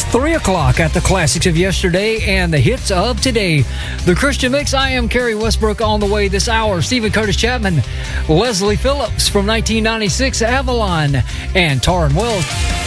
3 o'clock at the classics of yesterday and the hits of today. The Christian Mix, I am Kerry Westbrook on the way this hour. Stephen Curtis Chapman, Leslie Phillips from 1996, Avalon, and Taryn Wells.